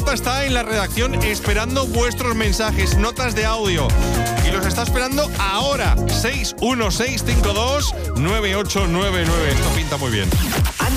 Marta está en la redacción esperando vuestros mensajes, notas de audio. Y los está esperando ahora. 616529899. Esto pinta muy bien.